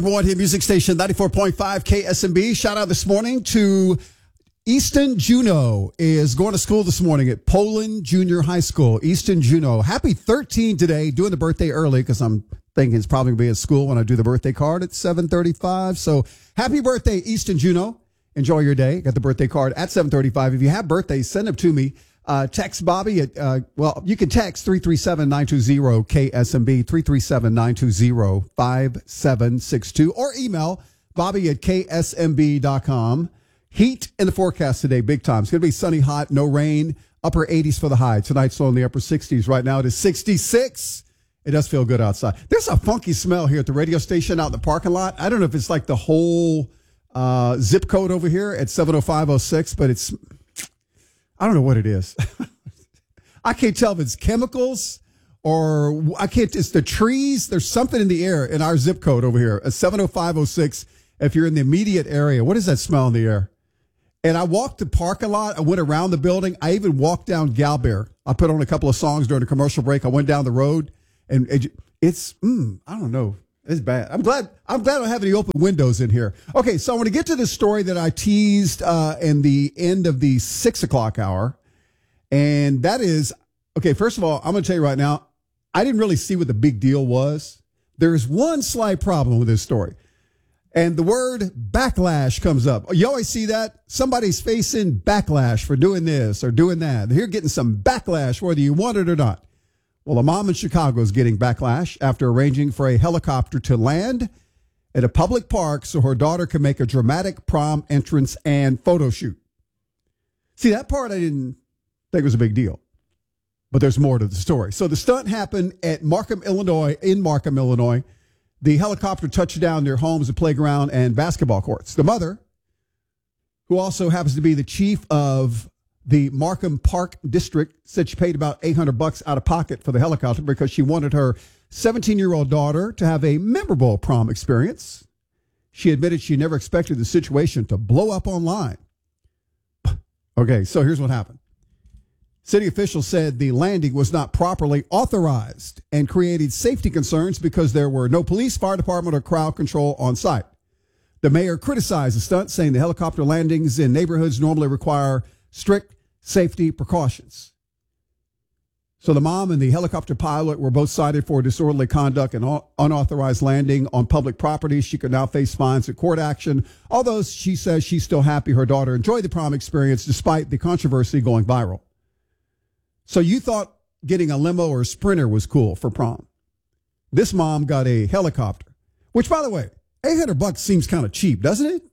Everyone here, Music Station 94.5 KSMB. Shout out this morning to Easton Juno is going to school this morning at Poland Junior High School. Easton Juno. Happy 13 today, doing the birthday early because I'm thinking it's probably going to be at school when I do the birthday card at 7:35. So happy birthday, Easton Juno. Enjoy your day. Got the birthday card at 7:35. If you have birthdays, send them to me. Text Bobby at, you can text 337-920-KSMB, 337-920-5762, or email Bobby at KSMB.com. Heat in the forecast today, big time. It's going to be sunny, hot, no rain, upper 80s for the high. Tonight's low in the upper 60s. Right now it is 66. It does feel good outside. There's a funky smell here at the radio station out in the parking lot. I don't know if it's like the whole zip code over here at 70506, but it's... I don't know what it is. I can't tell if it's chemicals or it's the trees. There's something in the air in our zip code over here at 70506. If you're in the immediate area, what is that smell in the air? And I walked the parking lot. I went around the building. I even walked down Galbert. I put on a couple of songs during the commercial break. I went down the road and it's, I don't know. It's bad. I'm glad I don't have any open windows in here. Okay, so I want to get to this story that I teased in the end of the 6 o'clock hour. And that is, okay, first of all, I'm going to tell you right now, I didn't really see what the big deal was. There's one slight problem with this story. And the word backlash comes up. You always see that? Somebody's facing backlash for doing this or doing that. They're getting some backlash whether you want it or not. Well, a mom in Chicago is getting backlash after arranging for a helicopter to land at a public park so her daughter can make a dramatic prom entrance and photo shoot. See, that part I didn't think was a big deal, but there's more to the story. So the stunt happened at Markham, Illinois. In Markham, Illinois, the helicopter touched down near homes, a playground, and basketball courts. The mother, who also happens to be the chief of the Markham Park District, said she paid about $800 out of pocket for the helicopter because she wanted her 17-year-old daughter to have a memorable prom experience. She admitted she never expected the situation to blow up online. Okay, so here's what happened. City officials said the landing was not properly authorized and created safety concerns because there were no police, fire department, or crowd control on site. The mayor criticized the stunt, saying the helicopter landings in neighborhoods normally require strict safety precautions. So the mom and the helicopter pilot were both cited for disorderly conduct and unauthorized landing on public property. She could now face fines and court action, although she says she's still happy her daughter enjoyed the prom experience despite the controversy going viral. So you thought getting a limo or a Sprinter was cool for prom. This mom got a helicopter, which, by the way, $800 seems kind of cheap, doesn't it?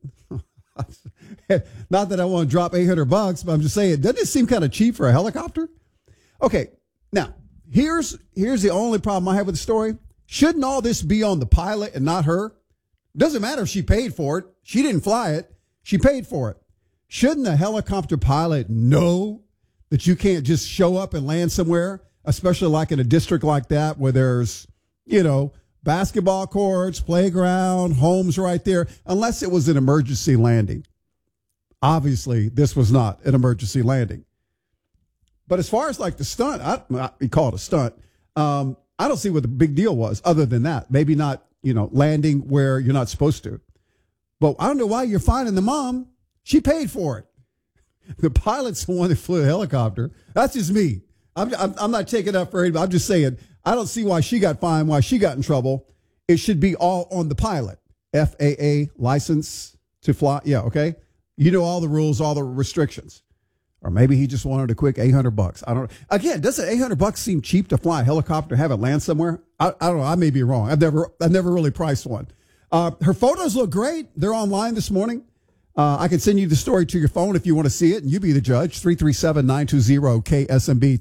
Not that I want to drop $800, but I'm just saying, doesn't it seem kind of cheap for a helicopter? Okay, now, here's the only problem I have with the story. Shouldn't all this be on the pilot and not her? Doesn't matter if she paid for it. She didn't fly it. She paid for it. Shouldn't a helicopter pilot know that you can't just show up and land somewhere, especially like in a district like that where there's, basketball courts, playground, homes right there, unless it was an emergency landing. Obviously, this was not an emergency landing. But as far as like the stunt, we call it a stunt. I don't see what the big deal was other than that. Maybe not, landing where you're not supposed to. But I don't know why you're fining the mom. She paid for it. The pilot's the one that flew the helicopter. That's just me. I'm not taking up for anybody. I'm just saying, I don't see why she got fined, why she got in trouble. It should be all on the pilot. FAA license to fly. Yeah, okay. You know all the rules, all the restrictions. Or maybe he just wanted a quick $800. I don't know. Again, doesn't $800 seem cheap to fly a helicopter, have it land somewhere? I don't know. I may be wrong. I've never really priced one. Her photos look great. They're online this morning. I can send you the story to your phone if you want to see it, and you be the judge. 337-920-KSMB,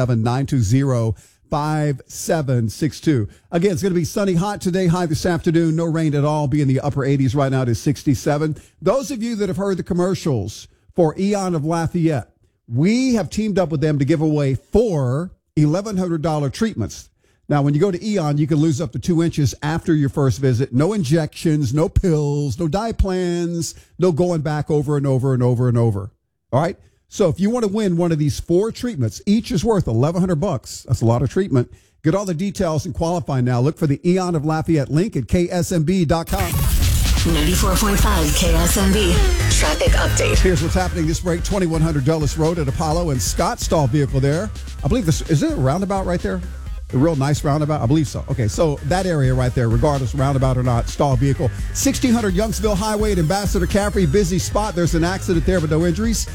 337-920-5762. Again, it's going to be sunny, hot today, high this afternoon, no rain at all, be in the upper 80s right now to 67. Those of you that have heard the commercials for Eon of Lafayette, we have teamed up with them to give away 4 $1,100 treatments. Now, when you go to Eon, you can lose up to 2 inches after your first visit. No injections, no pills, no diet plans, no going back over and over and over and over. All right? So if you want to win one of these 4 treatments, each is worth $1,100. That's a lot of treatment. Get all the details and qualify now. Look for the Eon of Lafayette link at ksmb.com. 94.5 KSMB traffic update. Here's what's happening this break. 2100 Dulles Road at Apollo and Scottsdale vehicle there. I believe this, is it a roundabout right there? A real nice roundabout? I believe so. Okay, so that area right there, regardless roundabout or not, stall vehicle. 1600 Youngsville Highway at Ambassador Caffrey, busy spot. There's an accident there, but no injuries.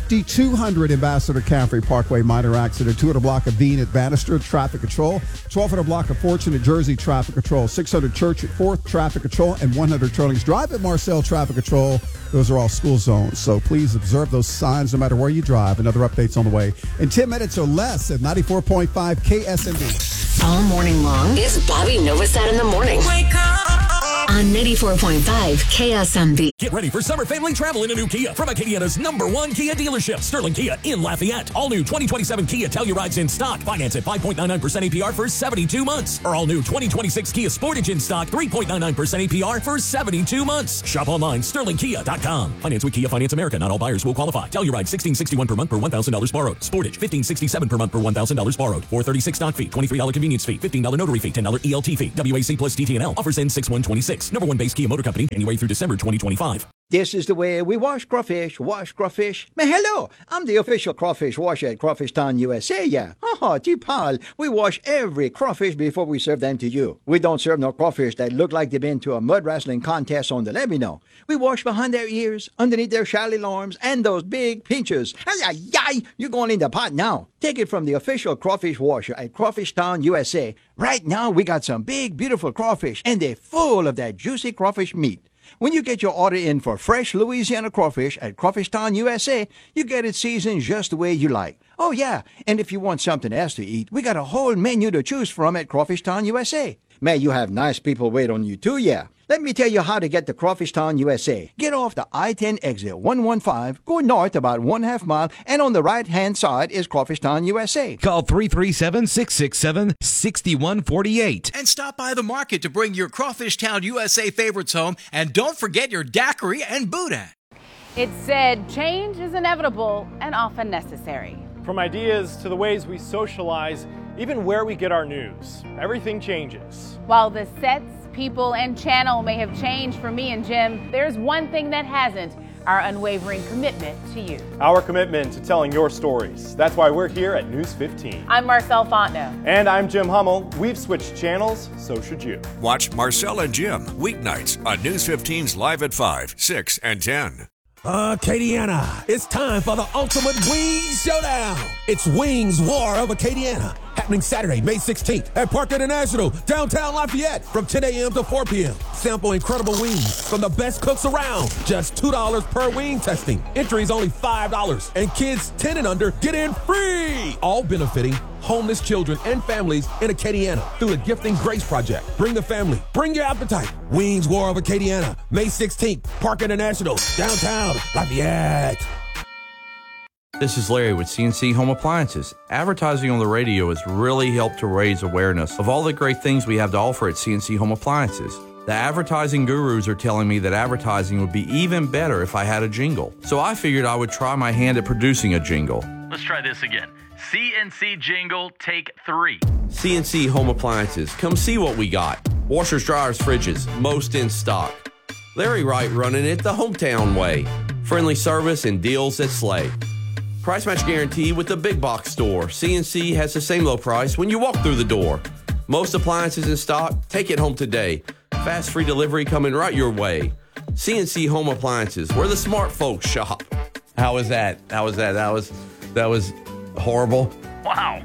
5200 Ambassador Caffrey Parkway, minor accident. 200 block of Dean at Bannister, traffic control. 1200 block of Fortune at Jersey, traffic control. 600 Church at 4th, traffic control. And 100 Turlings Drive at Marcel, traffic control. Those are all school zones, so please observe those signs no matter where you drive. Another update's on the way in 10 minutes or less at 94.5 KSMB. All morning long is Bobby Novosad in the morning. Wake up! On 94.5 KSMB. Get ready for summer family travel in a new Kia from Acadiana's #1 Kia dealership, Sterling Kia in Lafayette. All new 2027 Kia Telluride's in stock. Finance at 5.99% APR for 72 months. Or all new 2026 Kia Sportage in stock, 3.99% APR for 72 months. Shop online, sterlingkia.com. Finance with Kia Finance America. Not all buyers will qualify. Telluride $1,661 per month per $1,000 borrowed. Sportage $1,567 per month per $1,000 borrowed. $436 stock fee, $23 convenience fee, $15 notary fee, $10 ELT fee. WAC plus DTNL. Offers end 6/1/26. #1 base Kia Motor Company, January through December 2025. This is the way we wash crawfish, Man, hello, I'm the official crawfish washer at Crawfish Town, USA, yeah. Tipal, we wash every crawfish before we serve them to you. We don't serve no crawfish that look like they've been to a mud wrestling contest on the levee, no. We wash behind their ears, underneath their shallow arms, and those big pinchers. You're going in the pot now. Take it from the official crawfish washer at Crawfish Town, USA. Right now, we got some big, beautiful crawfish, and they're full of that juicy crawfish meat. When you get your order in for fresh Louisiana crawfish at Crawfish Town, USA, you get it seasoned just the way you like. Oh, yeah, and if you want something else to eat, we got a whole menu to choose from at Crawfish Town, USA. May you have nice people wait on you, too, yeah. Let me tell you how to get to Crawfish Town, USA. Get off the I-10 exit 115, go north about 1/2 mile, and on the right-hand side is Crawfish Town, USA. Call 337-667-6148. And stop by the market to bring your Crawfish Town, USA favorites home. And don't forget your daiquiri and boudin. It said change is inevitable and often necessary. From ideas to the ways we socialize, even where we get our news, everything changes. While the sets, people, and channel may have changed for me and Jim, there's one thing that hasn't: our unwavering commitment to you. Our commitment to telling your stories. That's why we're here at News 15. I'm Marcel Fontenot. And I'm Jim Hummel. We've switched channels, so should you. Watch Marcel and Jim weeknights on News 15's Live at 5, 6, and 10. Acadiana, it's time for the ultimate Wings Showdown. It's Wings War of Acadiana, happening Saturday, May 16th at Park International, downtown Lafayette, from 10 a.m. to 4 p.m. Sample incredible wings from the best cooks around. Just $2 per wing testing. Entry is only $5, and kids 10 and under get in free. All benefiting homeless children and families in Acadiana through the Gifting Grace Project. Bring the family. Bring your appetite. Wings War of Acadiana, May 16th, Park International, downtown Lafayette. This is Larry with CNC Home Appliances. Advertising on the radio has really helped to raise awareness of all the great things we have to offer at CNC Home Appliances. The advertising gurus are telling me that advertising would be even better if I had a jingle. So I figured I would try my hand at producing a jingle. Let's try this again. CNC jingle, take 3. CNC Home Appliances. Come see what we got. Washers, dryers, fridges, most in stock. Larry Wright running it the hometown way. Friendly service and deals that slay. Price match guarantee with the big box store. CNC has the same low price when you walk through the door. Most appliances in stock. Take it home today. Fast free delivery coming right your way. CNC Home Appliances, where the smart folks shop. How was that? That was horrible. Wow.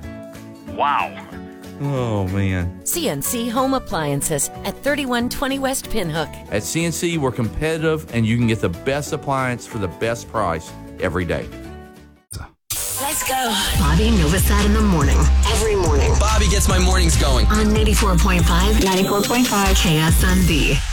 Oh, man. CNC Home Appliances at 3120 West Pinhook. At CNC, we're competitive, and you can get the best appliance for the best price every day. Let's go. Bobby Novosad in the morning. Every morning. Bobby gets my mornings going. On 94.5 KSMB.